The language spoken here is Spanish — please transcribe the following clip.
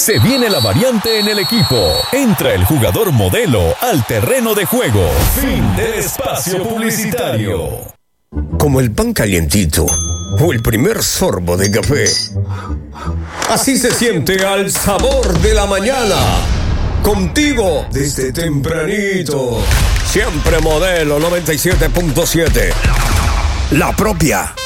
Se viene la variante en el equipo. Entra el jugador modelo al terreno de juego. Fin del espacio publicitario. Como el pan calientito o el primer sorbo de café. Así se siente al sabor de la mañana. Contigo desde tempranito. Siempre modelo 97.7. La propia.